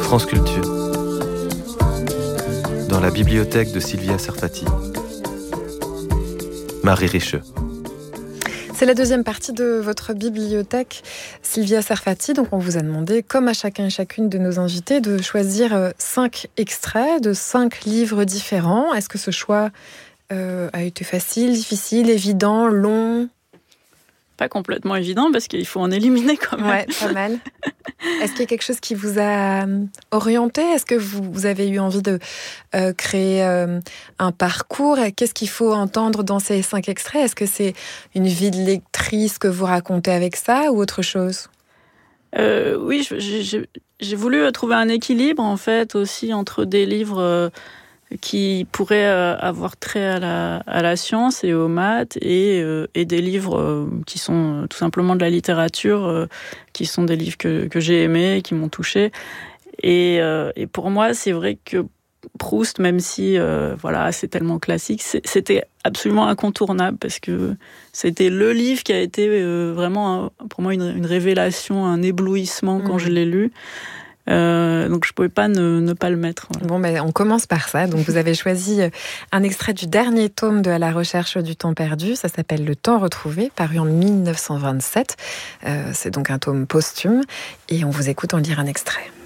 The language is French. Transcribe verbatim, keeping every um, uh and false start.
France Culture, dans la bibliothèque de Sylvia Sarfati. Marie Richeux. C'est la deuxième partie de votre bibliothèque, Sylvia Sarfati. Donc on vous a demandé, comme à chacun et chacune de nos invités, de choisir cinq extraits de cinq livres différents. Est-ce que ce choix euh, a été facile, difficile, évident, long ? Pas complètement évident, parce qu'il faut en éliminer quand même. Ouais, pas mal. Est-ce qu'il y a quelque chose qui vous a orienté ? Est-ce que vous, vous avez eu envie de euh, créer euh, un parcours ? Qu'est-ce qu'il faut entendre dans ces cinq extraits ? Est-ce que c'est une vie de lectrice que vous racontez avec ça ou autre chose ? euh, Oui, j'ai, j'ai, j'ai voulu trouver un équilibre en fait aussi entre des livres euh, qui pourraient euh, avoir trait à la, à la science et aux maths et, euh, et des livres euh, qui sont tout simplement de la littérature, euh, qui sont des livres que, que j'ai aimés, qui m'ont touchée. Et, euh, et pour moi, c'est vrai que Proust, même si euh, voilà, c'est tellement classique, c'est, c'était absolument incontournable parce que c'était le livre qui a été euh, vraiment un, pour moi une, une révélation, un éblouissement quand mmh. je l'ai lu. Euh, donc je pouvais pas ne, ne pas le mettre. Voilà. Bon, ben on commence par ça. Donc vous avez choisi un extrait du dernier tome de À la recherche du temps perdu. Ça s'appelle Le temps retrouvé, paru en mille neuf cent vingt-sept. Euh, c'est donc un tome posthume et on vous écoute en lire un extrait.